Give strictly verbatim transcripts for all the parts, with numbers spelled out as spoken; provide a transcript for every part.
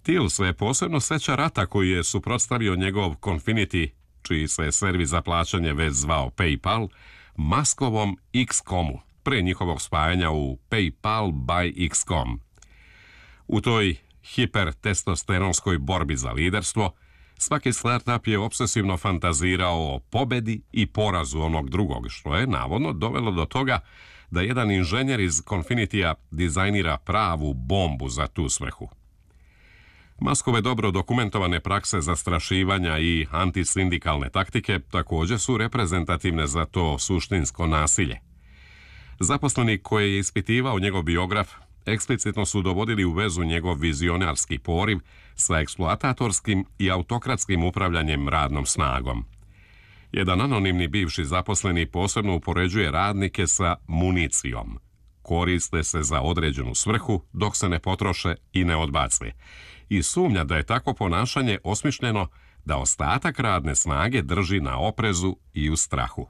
Thiel se posebno seća rata koji je suprotstavio njegov Confinity, čiji se servis za plaćanje već zvao PayPal, Muskovom iks komu, pre njihovog spajanja u PayPal by iks dot com. U toj hipertestosteronskoj borbi za liderstvo, svaki startup je obsesivno fantazirao o pobedi i porazu onog drugog, što je navodno dovelo do toga da jedan inženjer iz Confinitya dizajnira pravu bombu za tu svrhu. Muskove dobro dokumentovane prakse zastrašivanja i antisindikalne taktike također su reprezentativne za to suštinsko nasilje. Zaposleni koji je ispitivao njegov biograf eksplicitno su dovodili u vezu njegov vizionarski poriv sa eksploatatorskim i autokratskim upravljanjem radnom snagom. Jedan anonimni bivši zaposleni posebno upoređuje radnike sa municijom. Koriste se za određenu svrhu dok se ne potroše i ne odbace. I sumnja da je takvo ponašanje osmišljeno da ostatak radne snage drži na oprezu i u strahu.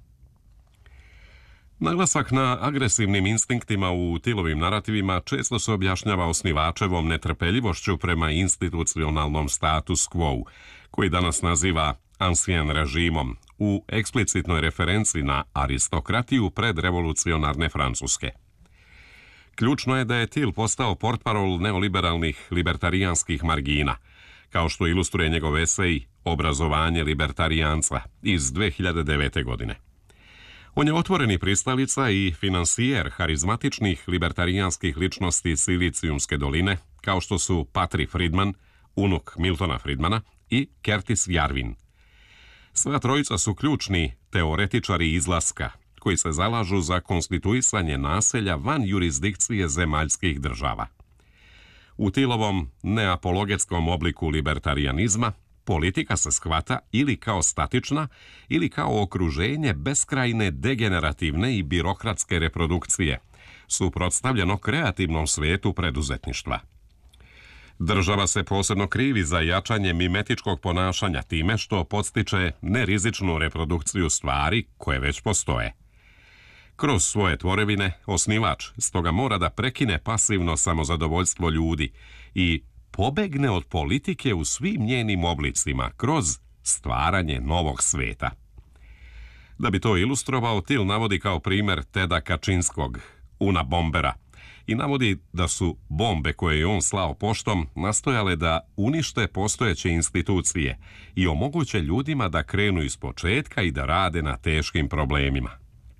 Naglasak na agresivnim instinktima u Thielovim narativima često se objašnjava osnivačevom netrpeljivošću prema institucionalnom status quo, koji danas naziva ancien režimom, u eksplicitnoj referenci na aristokratiju predrevolucionarne Francuske. Ključno je da je Thiel postao portparol neoliberalnih libertarijanskih margina, kao što ilustruje njegov esej Obrazovanje libertarijanca iz dve hiljade devete. godine. On je otvoreni pristalica i finansijer harizmatičnih libertarijanskih ličnosti Silicijumske doline, kao što su Patri Friedman, unuk Miltona Friedmana, i Curtis Yarvin. Sva trojica su ključni teoretičari izlaska, koji se zalažu za konstituisanje naselja van jurisdikcije zemaljskih država. U Thielovom neapologetskom obliku libertarijanizma politika se shvata ili kao statična ili kao okruženje beskrajne degenerativne i birokratske reprodukcije, suprotstavljeno kreativnom svetu preduzetništva. Država se posebno krivi za jačanje mimetičkog ponašanja time što podstiče nerizičnu reprodukciju stvari koje već postoje. Kroz svoje tvorevine osnivač stoga mora da prekine pasivno samozadovoljstvo ljudi i pobegne od politike u svim njenim oblicima kroz stvaranje novog sveta. Da bi to ilustrovao, Thiel navodi kao primjer Teda Kaczynskog, Una Bombera, i navodi da su bombe koje je on slao poštom nastojale da unište postojeće institucije i omoguće ljudima da krenu iz početka i da rade na teškim problemima.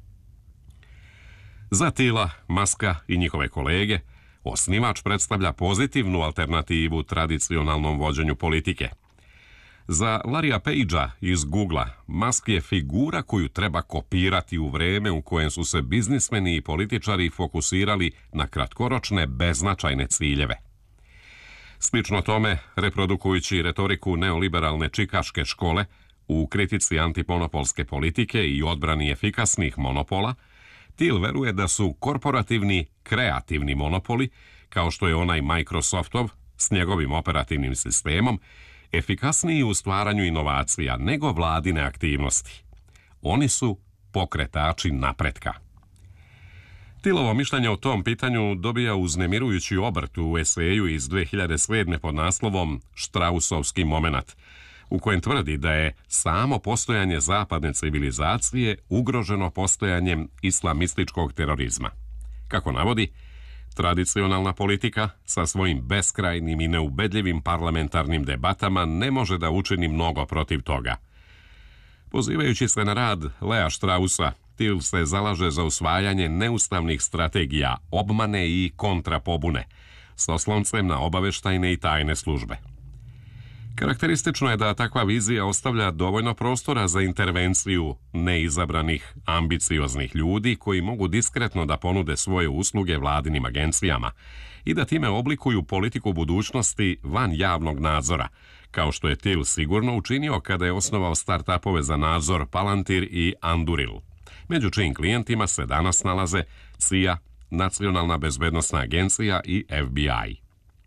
Za Thiela, Muska i njihove kolege, osnivač predstavlja pozitivnu alternativu tradicionalnom vođenju politike. Za Larrya Pagea iz Googlea, Musk je figura koju treba kopirati u vreme u kojem su se biznismeni i političari fokusirali na kratkoročne, beznačajne ciljeve. Slično tome, reprodukujući retoriku neoliberalne čikaške škole u kritici antimonopolske politike i odbrani efikasnih monopola, Thiel veruje da su korporativni kreativni monopoli, kao što je onaj Microsoftov s njegovim operativnim sistemom, efikasniji u stvaranju inovacija nego vladine aktivnosti. Oni su pokretači napretka. Thielovo mišljenje o tom pitanju dobija uznemirujući obrt u eseju iz dve hiljade sedme. pod naslovom Štrausovski momenat, u kojem tvrdi da je samo postojanje zapadne civilizacije ugroženo postojanjem islamističkog terorizma. Kako navodi, tradicionalna politika sa svojim beskrajnim i neubedljivim parlamentarnim debatama ne može da učini mnogo protiv toga. Pozivajući se na rad Lea Straussa, Thiel se zalaže za usvajanje neustavnih strategija obmane i kontrapobune, s osloncem na obaveštajne i tajne službe. Karakteristično je da takva vizija ostavlja dovoljno prostora za intervenciju neizabranih, ambicioznih ljudi koji mogu diskretno da ponude svoje usluge vladinim agencijama i da time oblikuju politiku budućnosti van javnog nadzora, kao što je Thiel sigurno učinio kada je osnovao start-upove za nadzor Palantir i Anduril, među čijim klijentima se danas nalaze C I A, Nacionalna bezbednosna agencija i F B I.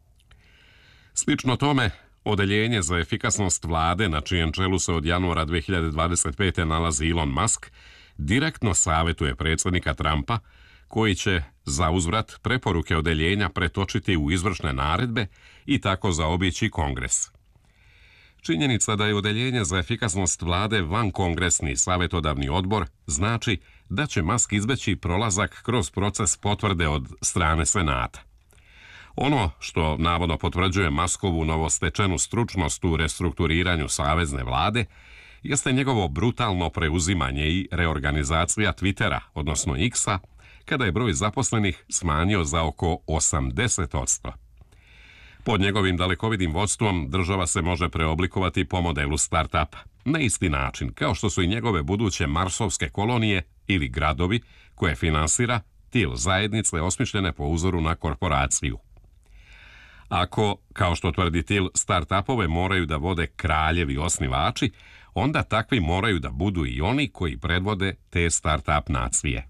Slično tome, Odeljenje za efikasnost vlade, na čijem čelu se od januara dve hiljade dvadeset pete. nalazi Elon Musk, direktno savjetuje predsjednika Trumpa koji će za uzvrat preporuke odeljenja pretočiti u izvršne naredbe i tako zaobići Kongres. Činjenica da je odeljenje za efikasnost vlade vankongresni savjetodavni odbor znači da će Musk izbeći prolazak kroz proces potvrde od strane Senata. Ono što navodno potvrđuje Muskovu novostečenu stručnost u restrukturiranju savezne vlade jeste njegovo brutalno preuzimanje i reorganizacija Twittera, odnosno X-a, kada je broj zaposlenih smanjio za oko osamdeset posto. Pod njegovim dalekovidim vodstvom država se može preoblikovati po modelu start-upa, na isti način kao što su i njegove buduće marsovske kolonije ili gradovi koje finansira Thiel zajednice osmišljene po uzoru na korporaciju. Ako, kao što tvrdi Thiel, start-upove moraju da vode kraljevi osnivači, onda takvi moraju da budu i oni koji predvode te start-up nacije.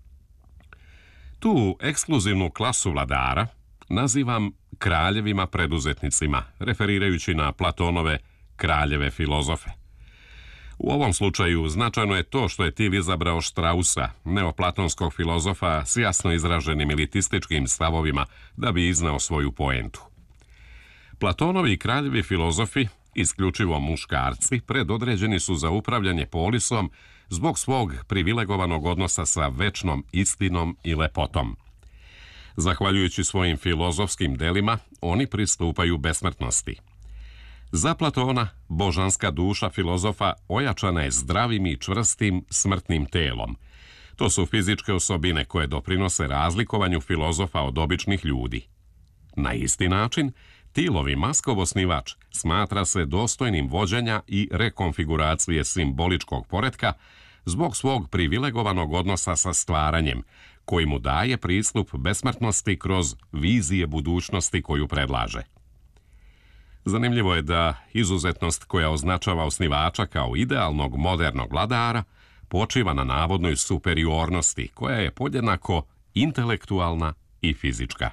Tu ekskluzivnu klasu vladara nazivam kraljevima preduzetnicima, referirajući na Platonove kraljeve filozofe. U ovom slučaju značajno je to što je Thiel izabrao Straussa, neoplatonskog filozofa s jasno izraženim elitističkim stavovima, da bi iznao svoju poentu. Platonovi kraljevi filozofi, isključivo muškarci, predodređeni su za upravljanje polisom zbog svog privilegovanog odnosa sa večnom istinom i lepotom. Zahvaljujući svojim filozofskim delima, oni pristupaju besmrtnosti. Za Platona, božanska duša filozofa ojačana je zdravim i čvrstim smrtnim telom. To su fizičke osobine koje doprinose razlikovanju filozofa od običnih ljudi. Na isti način, Thielovi Muskov osnivač smatra se dostojnim vođenja i rekonfiguracije simboličkog poretka zbog svog privilegovanog odnosa sa stvaranjem, koji mu daje pristup besmrtnosti kroz vizije budućnosti koju predlaže. Zanimljivo je da izuzetnost koja označava osnivača kao idealnog modernog vladara počiva na navodnoj superiornosti koja je podjednako intelektualna i fizička.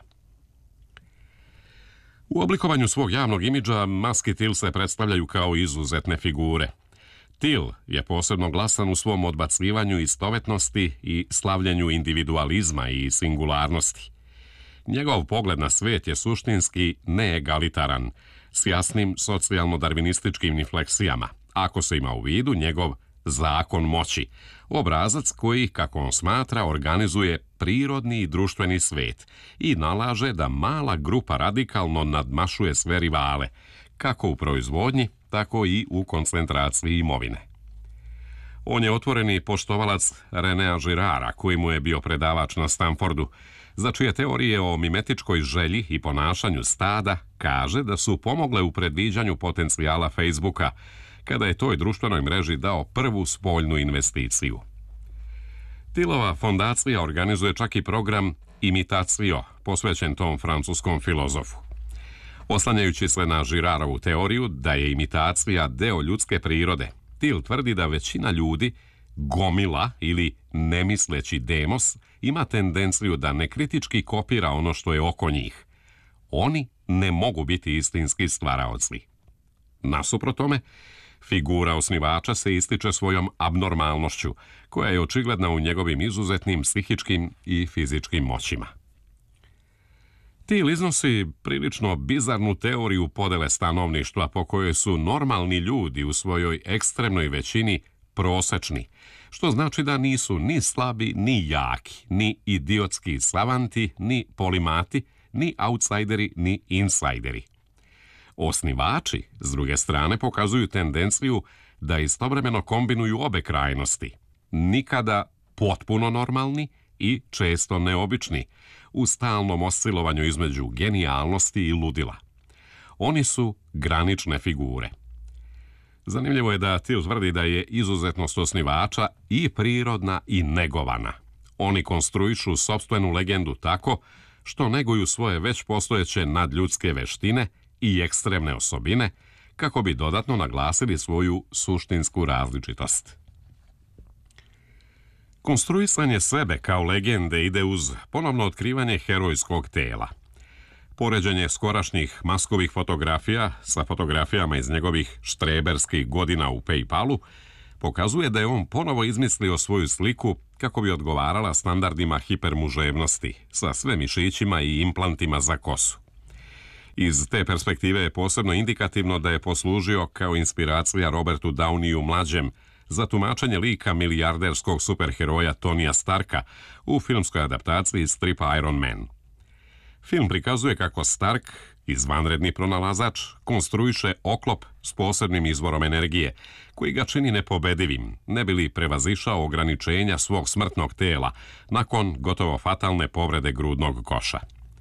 U oblikovanju svog javnog imidža Musk i Thiel se predstavljaju kao izuzetne figure. Thiel je posebno glasan u svom odbacivanju istovetnosti i slavljenju individualizma i singularnosti. Njegov pogled na svet je suštinski neegalitaran, s jasnim socijalno-darvinističkim infleksijama, ako se ima u vidu njegov zakon moći, obrazac koji, kako on smatra, organizuje prirodni i društveni svet i nalaže da mala grupa radikalno nadmašuje sve rivale, kako u proizvodnji, tako i u koncentraciji imovine. On je otvoreni poštovalac Renea Girarda, koji mu je bio predavač na Stanfordu, za čije teorije o mimetičkoj želji i ponašanju stada kaže da su pomogle u predviđanju potencijala Facebooka, kada je toj društvenoj mreži dao prvu spoljnu investiciju. Thielova fondacija organizuje čak i program Imitacio, posvećen tom francuskom filozofu. Oslanjajući se na Girardovu teoriju da je imitacija deo ljudske prirode, Thiel tvrdi da većina ljudi, gomila ili nemisleći demos, ima tendenciju da nekritički kopira ono što je oko njih. Oni ne mogu biti istinski stvaraoci. Nasuprot tome, figura osnivača se ističe svojom abnormalnošću, koja je očigledna u njegovim izuzetnim psihičkim i fizičkim moćima. Thiel iznosi prilično bizarnu teoriju podele stanovništva po kojoj su normalni ljudi u svojoj ekstremnoj većini prosečni, što znači da nisu ni slabi, ni jaki, ni idiotski savanti, ni polimati, ni outsideri, ni insajderi. Osnivači, s druge strane, pokazuju tendenciju da istovremeno kombinuju obe krajnosti, nikada potpuno normalni i često neobični, u stalnom oscilovanju između genijalnosti i ludila. Oni su granične figure. Zanimljivo je da Thiel tvrdi da je izuzetnost osnivača i prirodna i negovana. Oni konstruišu sopstvenu legendu tako što neguju svoje već postojeće nadljudske veštine i ekstremne osobine kako bi dodatno naglasili svoju suštinsku različitost. Konstruisanje sebe kao legende ide uz ponovno otkrivanje herojskog tela. Poređenje skorašnjih Muskovih fotografija sa fotografijama iz njegovih štreberskih godina u PayPalu pokazuje da je on ponovo izmislio svoju sliku kako bi odgovarala standardima hipermuževnosti, sa sve mišićima i implantima za kosu. Iz te perspektive je posebno indikativno da je poslužio kao inspiracija Robertu Downeyu mlađem za tumačenje lika milijarderskog superheroja Tonija Starka u filmskoj adaptaciji stripa Iron Man. Film prikazuje kako Stark, izvanredni pronalazač, konstruiše oklop s posebnim izvorom energije, koji ga čini nepobedivim, ne bi li prevazišao ograničenja svog smrtnog tela nakon gotovo fatalne povrede grudnog koša.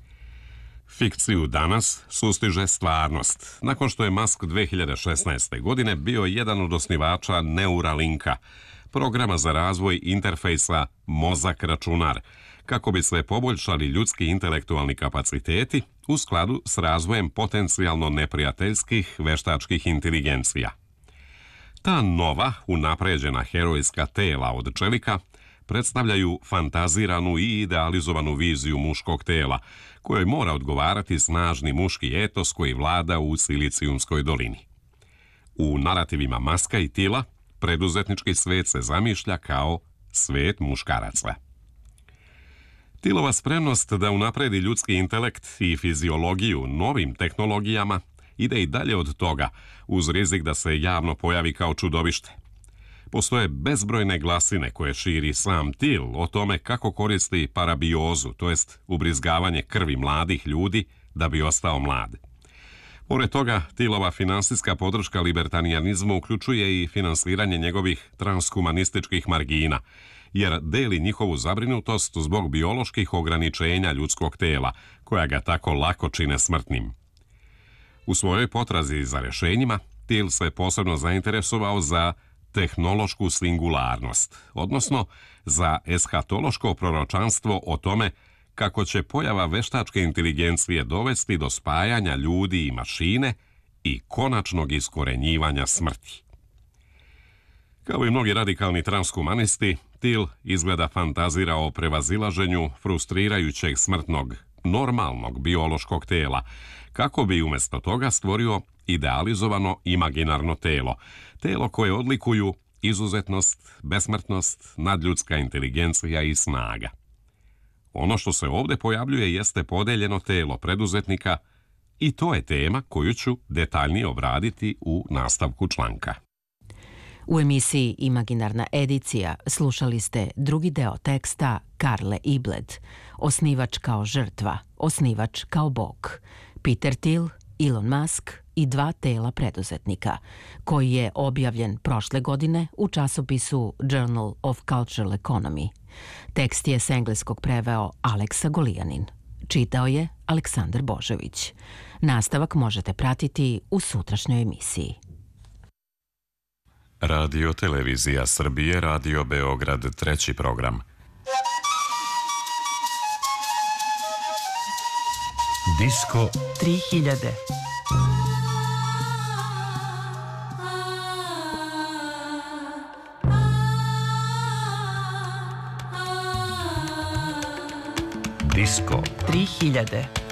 Fikciju danas sustiže stvarnost, nakon što je Musk dve hiljade šesnaeste. godine bio jedan od osnivača Neuralinka, programa za razvoj interfejsa mozak-računar, kako bi se poboljšali ljudski intelektualni kapaciteti u skladu s razvojem potencijalno neprijateljskih veštačkih inteligencija. Ta nova, unapređena herojska tela od čelika predstavljaju fantaziranu i idealizovanu viziju muškog tela, kojoj mora odgovarati snažni muški etos koji vlada u Silicijumskoj dolini. U narativima Muska i Tila preduzetnički svet se zamišlja kao svet muškaraca. Tilova spremnost da unapredi ljudski intelekt i fiziologiju novim tehnologijama ide i dalje od toga, uz rizik da se javno pojavi kao čudovište. Postoje bezbrojne glasine koje širi sam Til o tome kako koristi parabiozu, to jest ubrizgavanje krvi mladih ljudi da bi ostao mlad. Pored toga, Tilova finansijska podrška libertarijanizmu uključuje i finansiranje njegovih transhumanističkih margina, jer deli njihovu zabrinutost zbog bioloških ograničenja ljudskog tela, koja ga tako lako čine smrtnim. U svojoj potrazi za rješenjima, Til se posebno zainteresovao za tehnološku singularnost, odnosno za eshatološko proročanstvo o tome kako će pojava veštačke inteligencije dovesti do spajanja ljudi i mašine i konačnog iskorenjivanja smrti. Kao i mnogi radikalni transhumanisti, Til izgleda fantazira o prevazilaženju frustrirajućeg smrtnog, normalnog biološkog tela, kako bi umjesto toga stvorio idealizovano imaginarno telo, telo koje odlikuju izuzetnost, besmrtnost, nadljudska inteligencija i snaga. Ono što se ovdje pojavljuje jeste podeljeno telo preduzetnika i to je tema koju ću detaljnije obraditi u nastavku članka. U emisiji Imaginarna edicija slušali ste drugi deo teksta Karle Ibled, Osnivač kao žrtva, osnivač kao bog, Peter Thiel, Elon Musk i dva tela preduzetnika, koji je objavljen prošle godine u časopisu Journal of Cultural Economy. Tekst je s engleskog preveo Aleksa Golijanin. Čitao je Aleksandar Božović. Nastavak možete pratiti u sutrašnjoj emisiji. Radio Televizija Srbije, Radio Beograd, treći program. Disko tri hiljade. Disko tri hiljade.